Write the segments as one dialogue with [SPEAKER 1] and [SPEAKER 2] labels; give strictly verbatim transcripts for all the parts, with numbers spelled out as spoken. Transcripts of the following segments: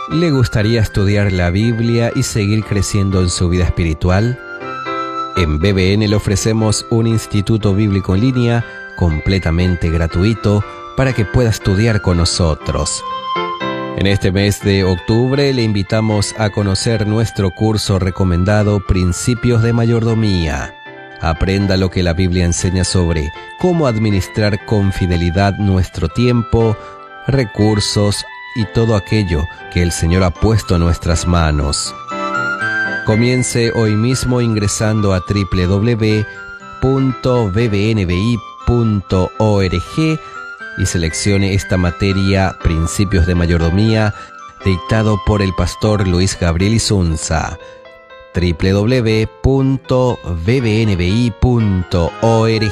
[SPEAKER 1] ¿Le gustaría estudiar la Biblia y seguir creciendo en su vida espiritual? En B B N le ofrecemos un instituto bíblico en línea completamente gratuito para que pueda estudiar con nosotros. En este mes de octubre le invitamos a conocer nuestro curso recomendado Principios de Mayordomía. Aprenda lo que la Biblia enseña sobre cómo administrar con fidelidad nuestro tiempo, recursos y todo aquello que el Señor ha puesto en nuestras manos. Comience hoy mismo ingresando a doble u doble u doble u punto b b n b i punto org y seleccione esta materia Principios de Mayordomía, dictado por el pastor Luis Gabriel Isunza. doble u doble u doble u punto b b n b i punto org.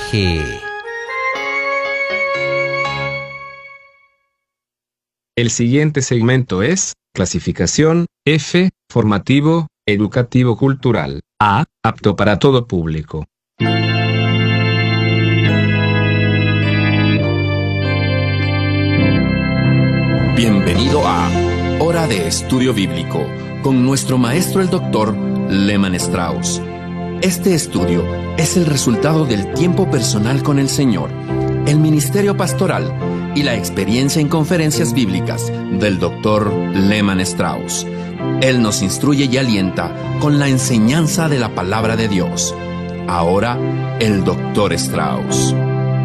[SPEAKER 2] El siguiente segmento es Clasificación F, Formativo, Educativo Cultural. A, apto para todo público.
[SPEAKER 3] Bienvenido a Hora de Estudio Bíblico, con nuestro maestro el doctor Lehman Strauss. Este estudio es el resultado del tiempo personal con el Señor, el ministerio pastoral y la experiencia en conferencias bíblicas del doctor Lehman Strauss. Él nos instruye y alienta con la enseñanza de la palabra de Dios. Ahora, el doctor Strauss.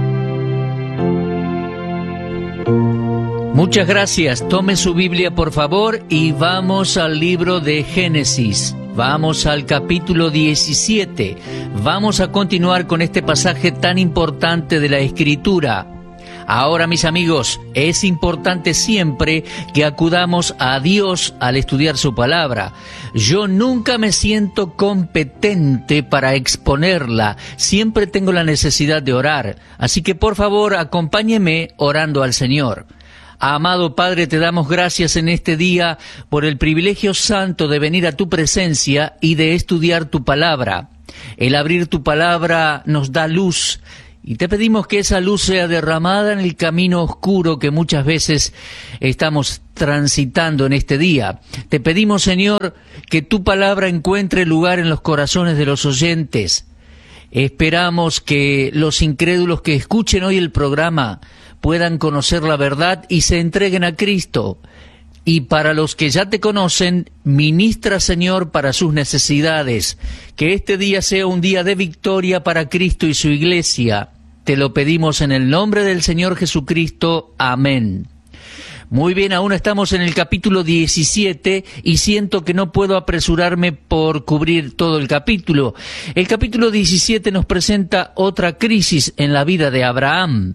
[SPEAKER 4] Muchas gracias. Tome su Biblia, por favor, y vamos al libro de Génesis. Vamos al capítulo diecisiete. Vamos a continuar con este pasaje tan importante de la Escritura. Ahora, mis amigos, es importante siempre que acudamos a Dios al estudiar su palabra. Yo nunca me siento competente para exponerla. Siempre tengo la necesidad de orar. Así que, por favor, acompáñeme orando al Señor. Amado Padre, te damos gracias en este día por el privilegio santo de venir a tu presencia y de estudiar tu palabra. El abrir tu palabra nos da luz, y te pedimos que esa luz sea derramada en el camino oscuro que muchas veces estamos transitando en este día. Te pedimos, Señor, que tu palabra encuentre lugar en los corazones de los oyentes. Esperamos que los incrédulos que escuchen hoy el programa puedan conocer la verdad y se entreguen a Cristo. Y para los que ya te conocen, ministra, Señor, para sus necesidades. Que este día sea un día de victoria para Cristo y su iglesia. Te lo pedimos en el nombre del Señor Jesucristo. Amén. Muy bien, aún estamos en el capítulo diecisiete y siento que no puedo apresurarme por cubrir todo el capítulo. El capítulo diecisiete nos presenta otra crisis en la vida de Abraham.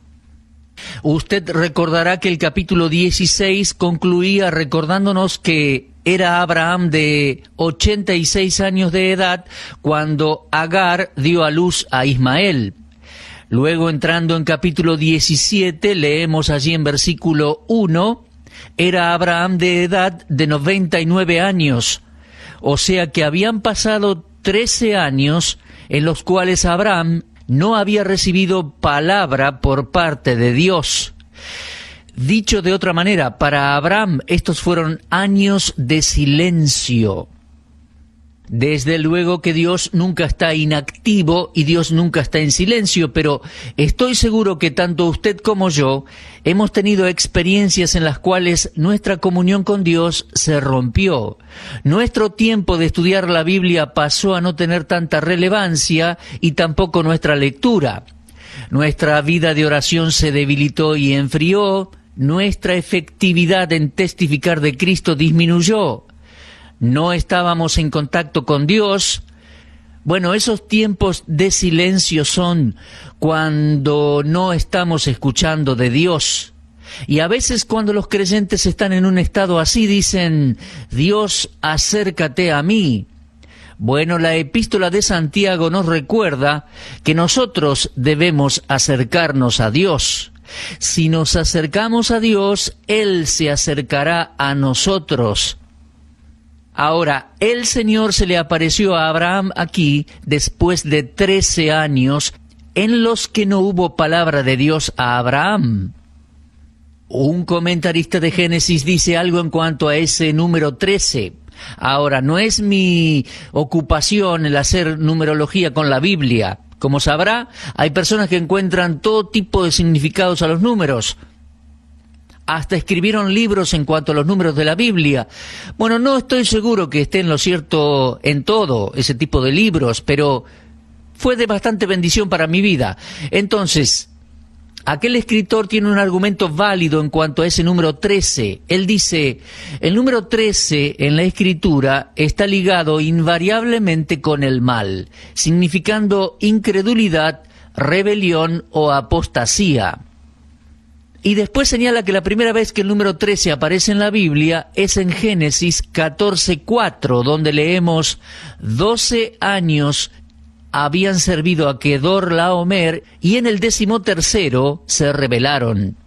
[SPEAKER 4] Usted recordará que el capítulo dieciséis concluía recordándonos que era Abraham de ochenta y seis años de edad cuando Agar dio a luz a Ismael. Luego, entrando en capítulo diecisiete, leemos allí en versículo uno, era Abraham de edad de noventa y nueve años, o sea que habían pasado trece años en los cuales Abraham no había recibido palabra por parte de Dios. Dicho de otra manera, para Abraham estos fueron años de silencio. Desde luego que Dios nunca está inactivo y Dios nunca está en silencio, pero estoy seguro que tanto usted como yo hemos tenido experiencias en las cuales nuestra comunión con Dios se rompió. Nuestro tiempo de estudiar la Biblia pasó a no tener tanta relevancia y tampoco nuestra lectura. Nuestra vida de oración se debilitó y enfrió, nuestra efectividad en testificar de Cristo disminuyó. No estábamos en contacto con Dios. Bueno, esos tiempos de silencio son cuando no estamos escuchando de Dios. Y a veces cuando los creyentes están en un estado así dicen, Dios, acércate a mí. Bueno, la epístola de Santiago nos recuerda que nosotros debemos acercarnos a Dios. Si nos acercamos a Dios, Él se acercará a nosotros. Ahora, el Señor se le apareció a Abraham aquí después de trece años en los que no hubo palabra de Dios a Abraham. Un comentarista de Génesis dice algo en cuanto a ese número trece. Ahora, no es mi ocupación el hacer numerología con la Biblia. Como sabrá, hay personas que encuentran todo tipo de significados a los números. Hasta escribieron libros en cuanto a los números de la Biblia. Bueno, no estoy seguro que esté en lo cierto en todo ese tipo de libros, pero fue de bastante bendición para mi vida. Entonces, aquel escritor tiene un argumento válido en cuanto a ese número trece. Él dice, el número trece en la Escritura está ligado invariablemente con el mal, significando incredulidad, rebelión o apostasía. Y después señala que la primera vez que el número trece aparece en la Biblia es en Génesis catorce cuatro, donde leemos, doce años habían servido a Kedor Laomer y en el décimo tercero se rebelaron.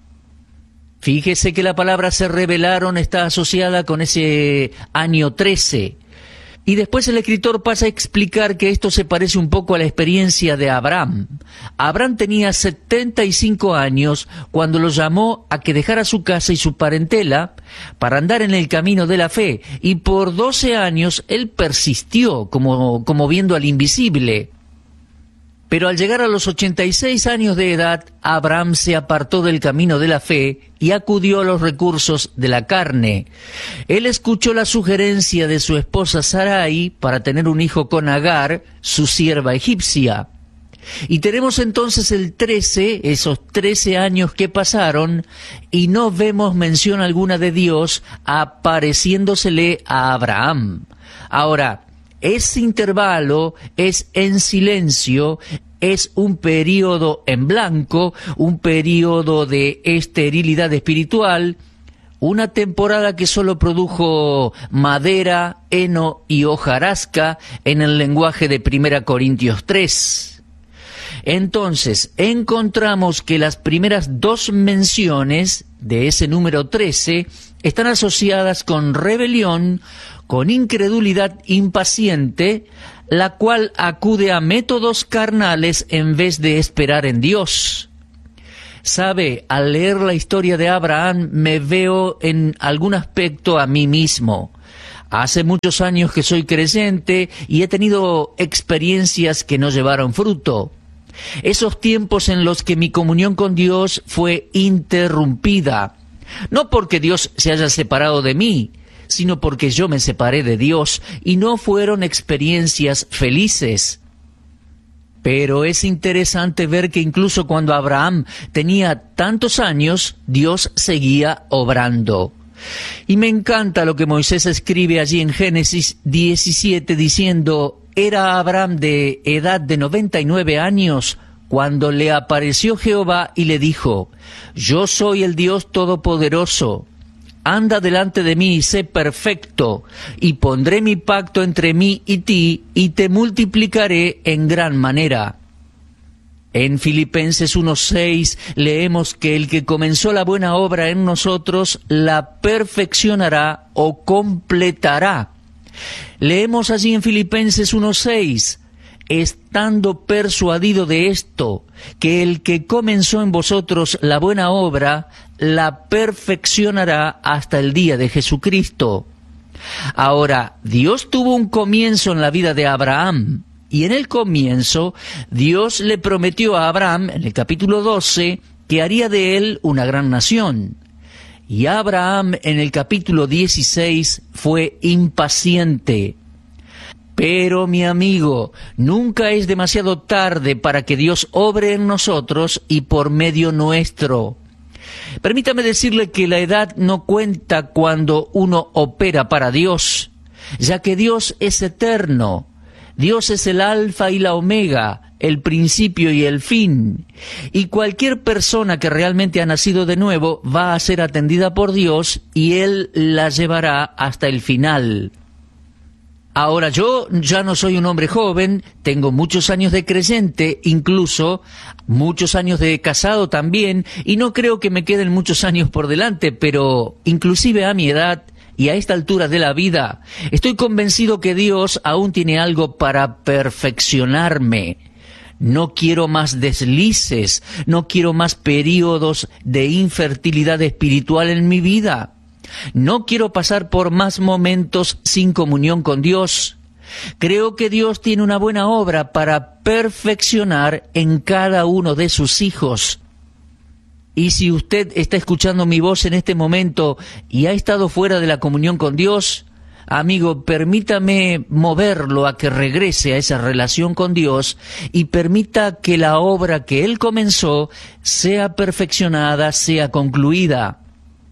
[SPEAKER 4] Fíjese que la palabra se rebelaron está asociada con ese año trece. Y después el escritor pasa a explicar que esto se parece un poco a la experiencia de Abraham. Abraham tenía setenta y cinco años cuando lo llamó a que dejara su casa y su parentela para andar en el camino de la fe. Y por doce años él persistió como, como viendo al invisible. Pero al llegar a los ochenta y seis años de edad, Abraham se apartó del camino de la fe y acudió a los recursos de la carne. Él escuchó la sugerencia de su esposa Sarai para tener un hijo con Agar, su sierva egipcia. Y tenemos entonces el trece, esos trece años que pasaron, y no vemos mención alguna de Dios apareciéndosele a Abraham. Ahora, ese intervalo es en silencio, es un período en blanco, un período de esterilidad espiritual, una temporada que solo produjo madera, heno y hojarasca en el lenguaje de Primera Corintios tres. Entonces, encontramos que las primeras dos menciones de ese número trece están asociadas con rebelión, con incredulidad impaciente, la cual acude a métodos carnales en vez de esperar en Dios. Sabe, al leer la historia de Abraham me veo en algún aspecto a mí mismo. Hace muchos años que soy creyente y he tenido experiencias que no llevaron fruto. Esos tiempos en los que mi comunión con Dios fue interrumpida, no porque Dios se haya separado de mí, sino porque yo me separé de Dios, y no fueron experiencias felices. Pero es interesante ver que incluso cuando Abraham tenía tantos años, Dios seguía obrando. Y me encanta lo que Moisés escribe allí en Génesis diecisiete, diciendo, era Abraham de edad de noventa y nueve años, cuando le apareció Jehová y le dijo, yo soy el Dios Todopoderoso, anda delante de mí y sé perfecto, y pondré mi pacto entre mí y ti, y te multiplicaré en gran manera. En Filipenses uno seis leemos que el que comenzó la buena obra en nosotros, la perfeccionará o completará. Leemos allí en Filipenses uno seis, estando persuadido de esto, que el que comenzó en vosotros la buena obra, la perfeccionará hasta el día de Jesucristo. Ahora, Dios tuvo un comienzo en la vida de Abraham, y en el comienzo, Dios le prometió a Abraham, en el capítulo doce, que haría de él una gran nación. Y Abraham, en el capítulo dieciséis, fue impaciente. Pero, mi amigo, nunca es demasiado tarde para que Dios obre en nosotros y por medio nuestro. Permítame decirle que la edad no cuenta cuando uno opera para Dios, ya que Dios es eterno. Dios es el alfa y la omega, el principio y el fin. Y cualquier persona que realmente ha nacido de nuevo va a ser atendida por Dios y Él la llevará hasta el final. Ahora, yo ya no soy un hombre joven, tengo muchos años de creyente, incluso muchos años de casado también, y no creo que me queden muchos años por delante, pero inclusive a mi edad y a esta altura de la vida, estoy convencido que Dios aún tiene algo para perfeccionarme. No quiero más deslices, no quiero más periodos de infertilidad espiritual en mi vida. No quiero pasar por más momentos sin comunión con Dios. Creo que Dios tiene una buena obra para perfeccionar en cada uno de sus hijos. Y si usted está escuchando mi voz en este momento y ha estado fuera de la comunión con Dios, amigo, permítame moverlo a que regrese a esa relación con Dios y permita que la obra que Él comenzó sea perfeccionada, sea concluida.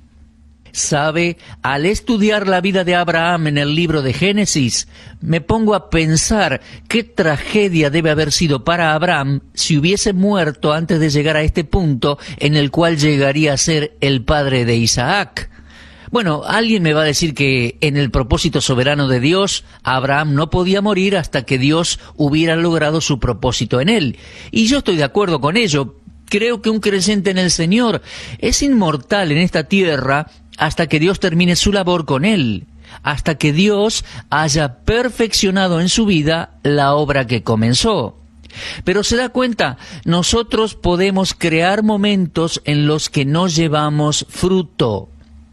[SPEAKER 4] Sabe, al estudiar la vida de Abraham en el libro de Génesis, me pongo a pensar qué tragedia debe haber sido para Abraham si hubiese muerto antes de llegar a este punto en el cual llegaría a ser el padre de Isaac. Bueno, alguien me va a decir que en el propósito soberano de Dios, Abraham no podía morir hasta que Dios hubiera logrado su propósito en él. Y yo estoy de acuerdo con ello. Creo que un creyente en el Señor es inmortal en esta tierra hasta que Dios termine su labor con él, hasta que Dios haya perfeccionado en su vida la obra que comenzó. Pero se da cuenta, nosotros podemos crear momentos en los que no llevamos fruto.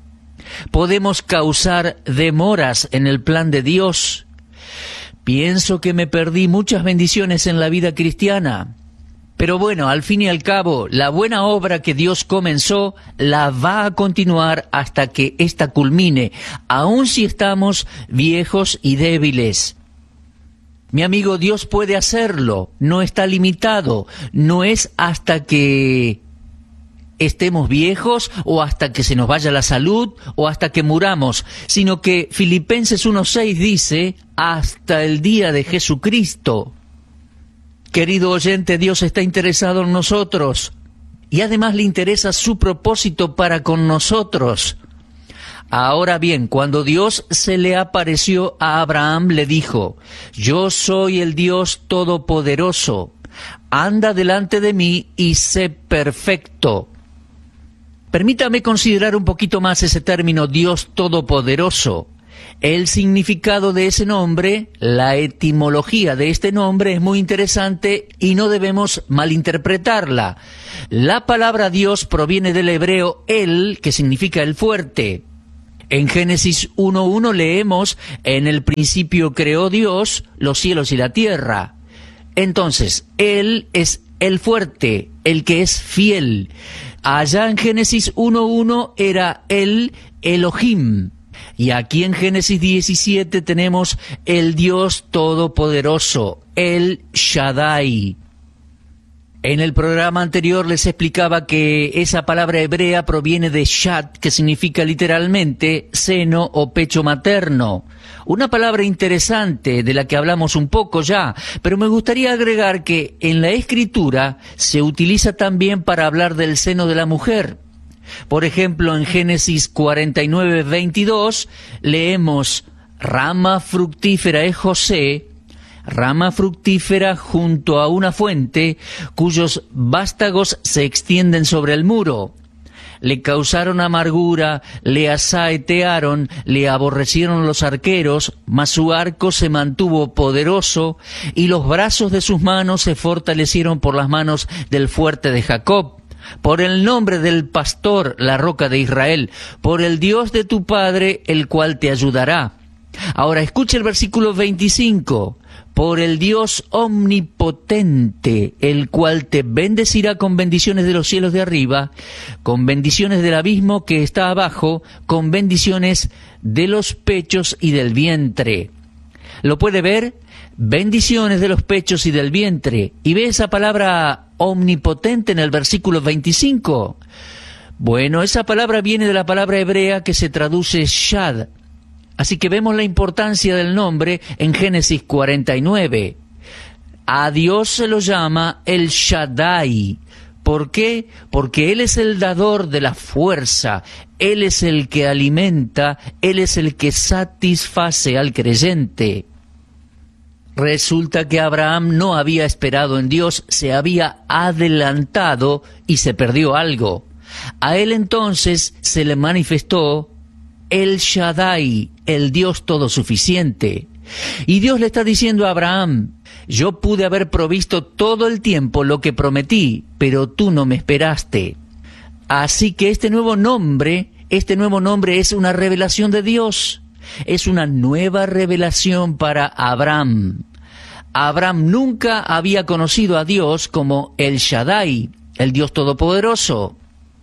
[SPEAKER 4] Podemos causar demoras en el plan de Dios. Pienso que me perdí muchas bendiciones en la vida cristiana. Pero bueno, al fin y al cabo, la buena obra que Dios comenzó la va a continuar hasta que ésta culmine, aun si estamos viejos y débiles. Mi amigo, Dios puede hacerlo, no está limitado, no es hasta que estemos viejos o hasta que se nos vaya la salud o hasta que muramos, sino que Filipenses uno seis dice, hasta el día de Jesucristo. Querido oyente, Dios está interesado en nosotros y además le interesa su propósito para con nosotros. Ahora bien, cuando Dios se le apareció a Abraham, le dijo, yo soy el Dios Todopoderoso, anda delante de mí y sé perfecto. Permítame considerar un poquito más ese término Dios Todopoderoso. El significado de ese nombre, la etimología de este nombre es muy interesante y no debemos malinterpretarla. La palabra Dios proviene del hebreo El, que significa el fuerte. En Génesis uno uno leemos, en el principio creó Dios los cielos y la tierra. Entonces, Él es el fuerte, el que es fiel. Allá en Génesis uno uno era el Elohim. Y aquí en Génesis diecisiete tenemos el Dios Todopoderoso, el Shaddai. En el programa anterior les explicaba que esa palabra hebrea proviene de Shad, que significa literalmente seno o pecho materno. Una palabra interesante de la que hablamos un poco ya, pero me gustaría agregar que en la Escritura se utiliza también para hablar del seno de la mujer. Por ejemplo, en Génesis cuarenta y nueve, veintidós, leemos, rama fructífera es José, rama fructífera junto a una fuente, cuyos vástagos se extienden sobre el muro. Le causaron amargura, le asaetearon, le aborrecieron los arqueros, mas su arco se mantuvo poderoso, y los brazos de sus manos se fortalecieron por las manos del fuerte de Jacob. Por el nombre del pastor, la roca de Israel, por el Dios de tu padre, el cual te ayudará. Ahora escuche el versículo veinticinco. Por el Dios omnipotente, el cual te bendecirá con bendiciones de los cielos de arriba, con bendiciones del abismo que está abajo, con bendiciones de los pechos y del vientre. ¿Lo puede ver? Bendiciones de los pechos y del vientre. ¿Y ve esa palabra omnipotente en el versículo veinticinco? Bueno, esa palabra viene de la palabra hebrea que se traduce Shad. Así que vemos la importancia del nombre en Génesis cuarenta y nueve. A Dios se lo llama el Shaddai. ¿Por qué? Porque Él es el dador de la fuerza, Él es el que alimenta, Él es el que satisface al creyente. Resulta que Abraham no había esperado en Dios, se había adelantado y se perdió algo. A él entonces se le manifestó el Shaddai, el Dios todosuficiente. Y Dios le está diciendo a Abraham, yo pude haber provisto todo el tiempo lo que prometí, pero tú no me esperaste. Así que este nuevo nombre, este nuevo nombre es una revelación de Dios. Es una nueva revelación para Abraham. Abraham nunca había conocido a Dios como El Shaddai, el Dios Todopoderoso.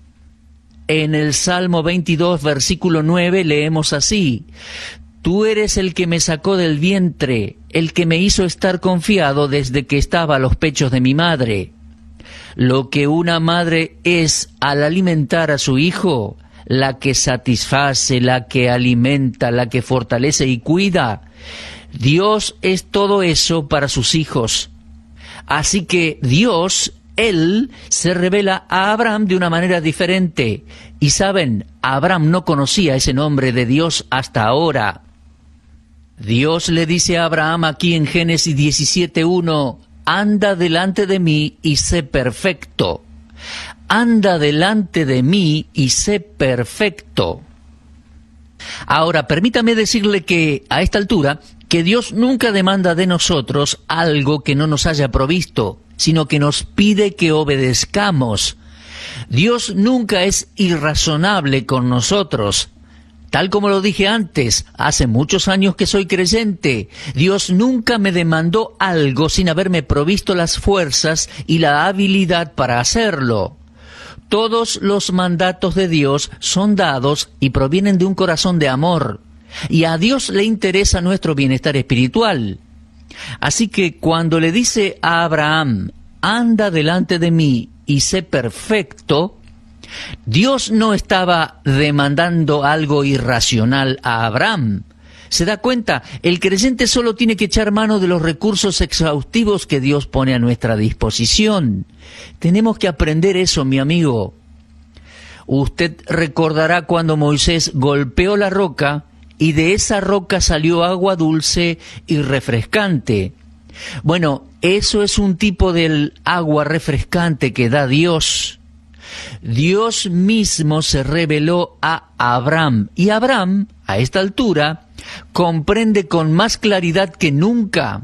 [SPEAKER 4] En el Salmo veintidós, versículo nueve, leemos así: Tú eres el que me sacó del vientre, el que me hizo estar confiado desde que estaba a los pechos de mi madre. Lo que una madre es al alimentar a su hijo, la que satisface, la que alimenta, la que fortalece y cuida, Dios es todo eso para sus hijos. Así que Dios, Él, se revela a Abraham de una manera diferente. Y saben, Abraham no conocía ese nombre de Dios hasta ahora. Dios le dice a Abraham aquí en Génesis diecisiete uno, anda delante de mí y sé perfecto. Anda delante de mí y sé perfecto. Ahora, permítame decirle que, a esta altura, que Dios nunca demanda de nosotros algo que no nos haya provisto, sino que nos pide que obedezcamos. Dios nunca es irrazonable con nosotros. Tal como lo dije antes, hace muchos años que soy creyente, Dios nunca me demandó algo sin haberme provisto las fuerzas y la habilidad para hacerlo. Todos los mandatos de Dios son dados y provienen de un corazón de amor, y a Dios le interesa nuestro bienestar espiritual. Así que cuando le dice a Abraham, anda delante de mí y sé perfecto, Dios no estaba demandando algo irracional a Abraham. ¿Se da cuenta? El creyente solo tiene que echar mano de los recursos exhaustivos que Dios pone a nuestra disposición. Tenemos que aprender eso, mi amigo. Usted recordará cuando Moisés golpeó la roca y de esa roca salió agua dulce y refrescante. Bueno, eso es un tipo del agua refrescante que da Dios. Dios mismo se reveló a Abraham, y Abraham, a esta altura, comprende con más claridad que nunca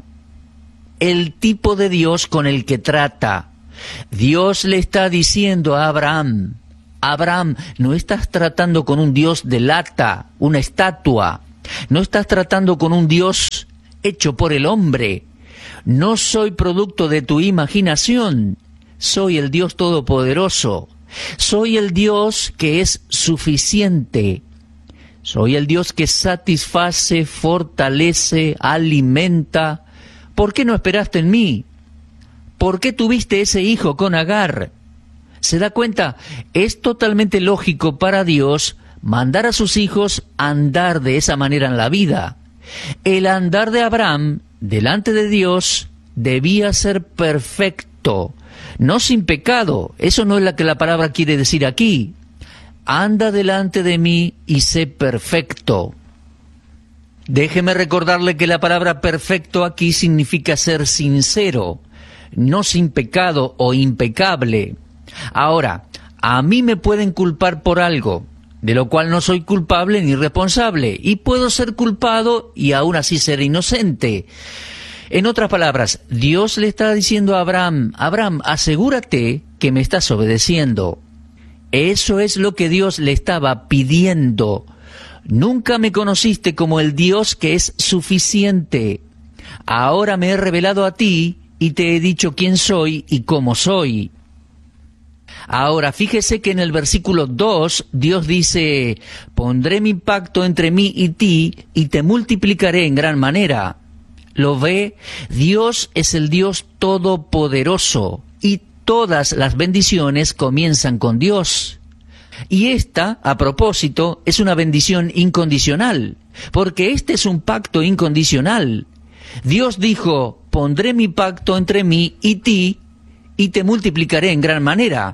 [SPEAKER 4] el tipo de Dios con el que trata. Dios le está diciendo a Abraham, Abraham, no estás tratando con un Dios de lata, una estatua, no estás tratando con un Dios hecho por el hombre, no soy producto de tu imaginación, soy el Dios Todopoderoso. Soy el Dios que es suficiente. Soy el Dios que satisface, fortalece, alimenta. ¿Por qué no esperaste en mí? ¿Por qué tuviste ese hijo con Agar? ¿Se da cuenta? Es totalmente lógico para Dios mandar a sus hijos a andar de esa manera en la vida. El andar de Abraham delante de Dios debía ser perfecto. No sin pecado, eso no es lo que la palabra quiere decir aquí. Anda delante de mí y sé perfecto. Déjeme recordarle que la palabra perfecto aquí significa ser sincero, no sin pecado o impecable. Ahora, a mí me pueden culpar por algo, de lo cual no soy culpable ni responsable, y puedo ser culpado y aún así ser inocente. En otras palabras, Dios le está diciendo a Abraham, Abraham, asegúrate que me estás obedeciendo. Eso es lo que Dios le estaba pidiendo. Nunca me conociste como el Dios que es suficiente. Ahora me he revelado a ti y te he dicho quién soy y cómo soy. Ahora, fíjese que en el versículo dos, Dios dice, pondré mi pacto entre mí y ti y te multiplicaré en gran manera. ¿Lo ve? Dios es el Dios todopoderoso y todas las bendiciones comienzan con Dios. Y esta, a propósito, es una bendición incondicional, porque este es un pacto incondicional. Dios dijo, pondré mi pacto entre mí y ti y te multiplicaré en gran manera.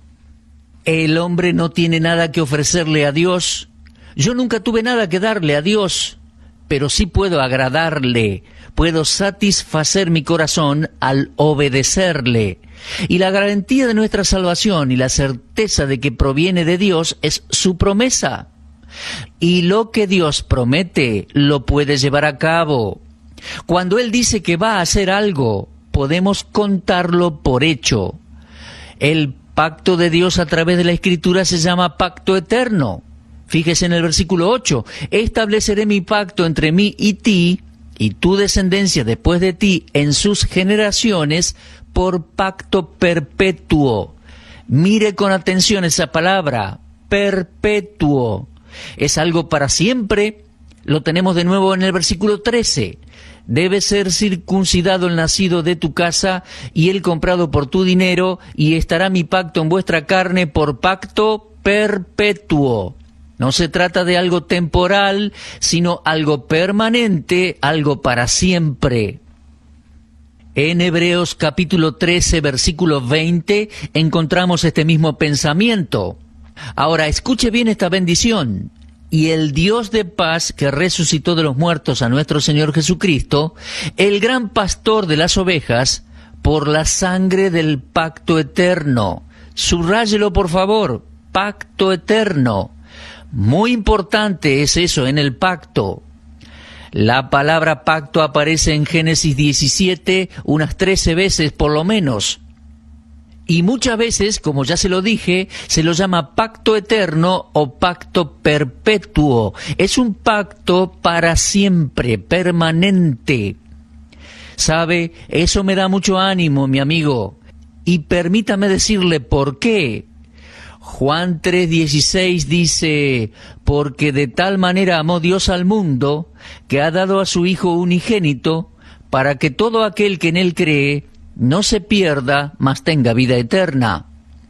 [SPEAKER 4] El hombre no tiene nada que ofrecerle a Dios. Yo nunca tuve nada que darle a Dios, pero sí puedo agradarle. Puedo satisfacer mi corazón al obedecerle. Y la garantía de nuestra salvación y la certeza de que proviene de Dios es su promesa. Y lo que Dios promete lo puede llevar a cabo. Cuando Él dice que va a hacer algo, podemos contarlo por hecho. El pacto de Dios a través de la Escritura se llama pacto eterno. Fíjese en el versículo ocho, estableceré mi pacto entre mí y ti, y tu descendencia después de ti en sus generaciones, por pacto perpetuo. Mire con atención esa palabra, perpetuo. Es algo para siempre. Lo tenemos de nuevo en el versículo trece. Debe ser circuncidado el nacido de tu casa y el comprado por tu dinero, y estará mi pacto en vuestra carne por pacto perpetuo. No se trata de algo temporal, sino algo permanente, algo para siempre. En Hebreos capítulo trece, versículo veinte, encontramos este mismo pensamiento. Ahora, escuche bien esta bendición. Y el Dios de paz, que resucitó de los muertos a nuestro Señor Jesucristo, el gran pastor de las ovejas, por la sangre del pacto eterno. Subráyelo, por favor, pacto eterno. Muy importante es eso en el pacto. La palabra pacto aparece en Génesis diecisiete unas trece veces por lo menos. Y muchas veces, como ya se lo dije, se lo llama pacto eterno o pacto perpetuo. Es un pacto para siempre, permanente. ¿Sabe? Eso me da mucho ánimo, mi amigo. Y permítame decirle por qué. Juan tres dieciséis dice, porque de tal manera amó Dios al mundo, que ha dado a su Hijo unigénito, para que todo aquel que en él cree no se pierda, mas tenga vida eterna.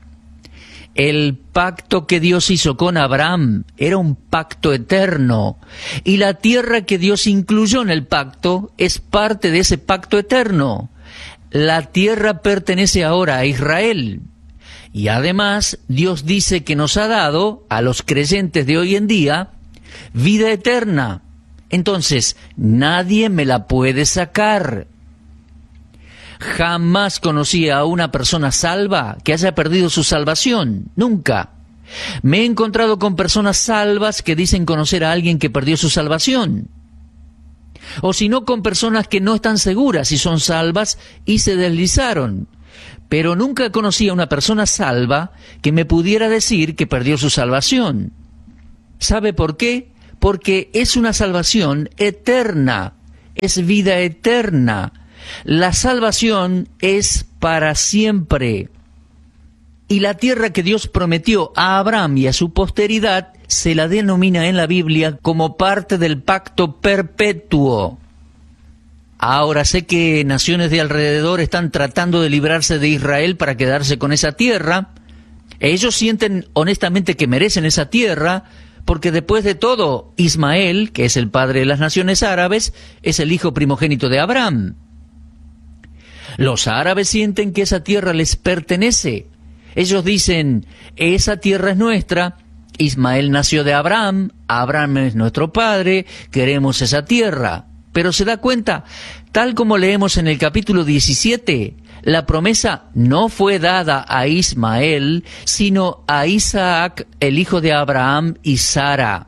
[SPEAKER 4] El pacto que Dios hizo con Abraham era un pacto eterno, y la tierra que Dios incluyó en el pacto es parte de ese pacto eterno. La tierra pertenece ahora a Israel. Y además, Dios dice que nos ha dado, a los creyentes de hoy en día, vida eterna. Entonces, nadie me la puede sacar. Jamás conocí a una persona salva que haya perdido su salvación. Nunca. Me he encontrado con personas salvas que dicen conocer a alguien que perdió su salvación. O si no, con personas que no están seguras si son salvas y se deslizaron. Pero nunca conocí a una persona salva que me pudiera decir que perdió su salvación. ¿Sabe por qué? Porque es una salvación eterna, es vida eterna. La salvación es para siempre. Y la tierra que Dios prometió a Abraham y a su posteridad se la denomina en la Biblia como parte del pacto perpetuo. Ahora sé que naciones de alrededor están tratando de librarse de Israel para quedarse con esa tierra. Ellos sienten honestamente que merecen esa tierra, porque después de todo, Ismael, que es el padre de las naciones árabes, es el hijo primogénito de Abraham. Los árabes sienten que esa tierra les pertenece. Ellos dicen, esa tierra es nuestra, Ismael nació de Abraham, Abraham es nuestro padre, queremos esa tierra. Pero se da cuenta, tal como leemos en el capítulo diecisiete, la promesa no fue dada a Ismael, sino a Isaac, el hijo de Abraham y Sara.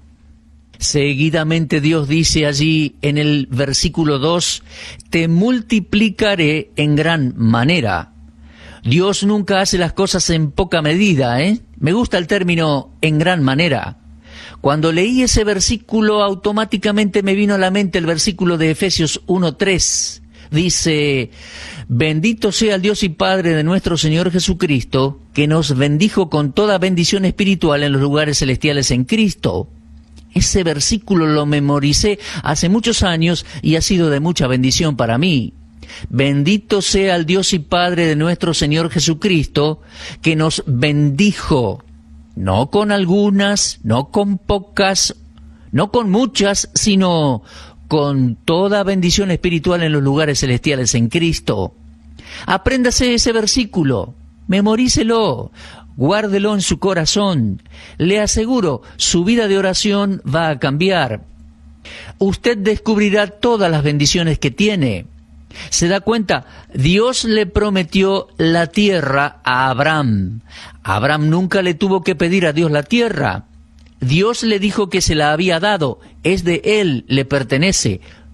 [SPEAKER 4] Seguidamente Dios dice allí en el versículo dos, te multiplicaré en gran manera. Dios nunca hace las cosas en poca medida, ¿eh? Me gusta el término en gran manera. Cuando leí ese versículo, automáticamente me vino a la mente el versículo de Efesios uno tres. Dice, bendito sea el Dios y Padre de nuestro Señor Jesucristo, que nos bendijo con toda bendición espiritual en los lugares celestiales en Cristo. Ese versículo lo memoricé hace muchos años y ha sido de mucha bendición para mí. Bendito sea el Dios y Padre de nuestro Señor Jesucristo, que nos bendijo. No con algunas, no con pocas, no con muchas, sino con toda bendición espiritual en los lugares celestiales en Cristo. Apréndase ese versículo, memorícelo, guárdelo en su corazón. Le aseguro, su vida de oración va a cambiar. Usted descubrirá todas las bendiciones que tiene. ¿Se da cuenta? Dios le prometió la tierra a Abraham. Abraham nunca le tuvo que pedir a Dios la tierra. Dios le dijo que se la había dado, es de él, le pertenece.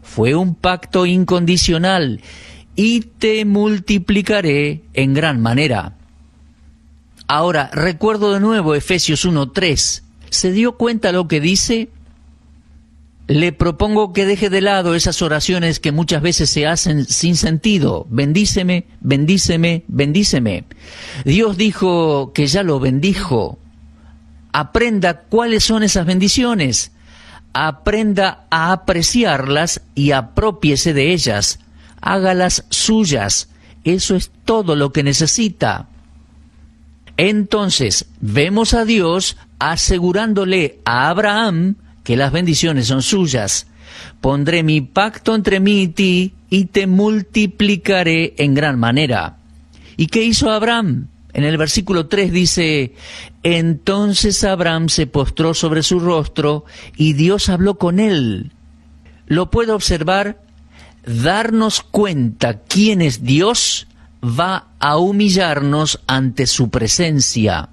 [SPEAKER 4] Fue un pacto incondicional. Y te multiplicaré en gran manera. Ahora, recuerdo de nuevo Efesios uno tres. ¿Se dio cuenta lo que dice? Le propongo que deje de lado esas oraciones que muchas veces se hacen sin sentido. Bendíceme, bendíceme, bendíceme. Dios dijo que ya lo bendijo. Aprenda cuáles son esas bendiciones. Aprenda a apreciarlas y apropiese de ellas. Hágalas suyas. Eso es todo lo que necesita. Entonces, vemos a Dios asegurándole a Abraham que las bendiciones son suyas. Pondré mi pacto entre mí y ti, y te multiplicaré en gran manera. ¿Y qué hizo Abraham? En el versículo tres dice, entonces Abraham se postró sobre su rostro, y Dios habló con él. ¿Lo puede observar? Darnos cuenta quién es Dios va a humillarnos ante su presencia.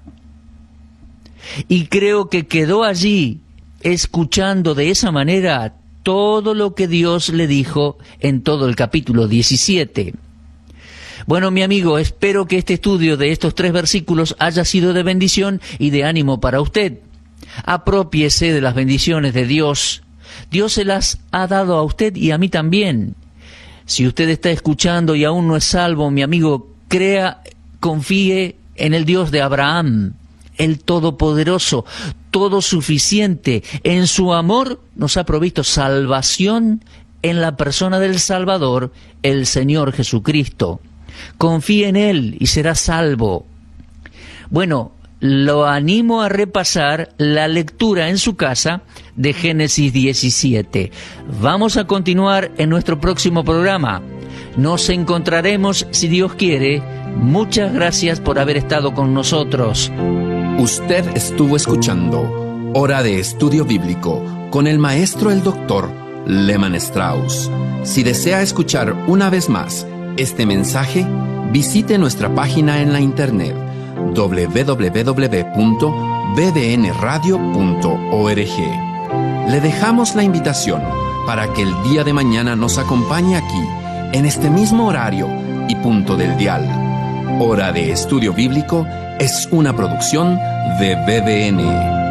[SPEAKER 4] Y creo que quedó allí, escuchando de esa manera todo lo que Dios le dijo en todo el capítulo diecisiete. Bueno, mi amigo, espero que este estudio de estos tres versículos haya sido de bendición y de ánimo para usted. Aprópiese de las bendiciones de Dios. Dios se las ha dado a usted y a mí también. Si usted está escuchando y aún no es salvo, mi amigo, crea, confíe en el Dios de Abraham, el Todopoderoso, todo suficiente. En su amor nos ha provisto salvación en la persona del Salvador, el Señor Jesucristo. Confíe en Él y será salvo. Bueno, lo animo a repasar la lectura en su casa de Génesis diecisiete. Vamos a continuar en nuestro próximo programa. Nos encontraremos, si Dios quiere. Muchas gracias por haber estado con nosotros.
[SPEAKER 3] Usted estuvo escuchando Hora de Estudio Bíblico con el maestro el doctor Lehmann Strauss. Si desea escuchar una vez más este mensaje, visite nuestra página en la internet doble u doble u doble u punto b d n radio punto org. Le dejamos la invitación para que el día de mañana nos acompañe aquí, en este mismo horario y punto del dial. Hora de Estudio Bíblico es una producción de B D N.